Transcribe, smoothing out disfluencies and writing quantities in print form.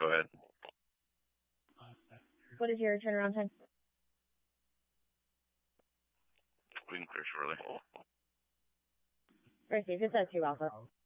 Go ahead. What is your turnaround time? We can clear shortly. Receive, it's at 2 Alpha.